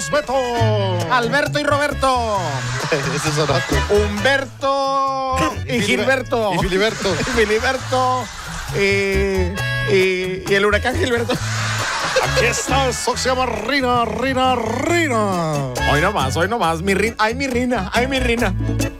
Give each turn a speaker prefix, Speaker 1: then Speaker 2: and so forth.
Speaker 1: Beto.
Speaker 2: Alberto y Roberto.
Speaker 1: Ese son otros.
Speaker 2: Humberto y Gilberto.
Speaker 1: Y Filiberto.
Speaker 2: Y Filiberto. Y el huracán Gilberto.
Speaker 1: Aquí está, eso se llama Rina.
Speaker 2: Hoy no más. Mi Rina. Ay, mi Rina.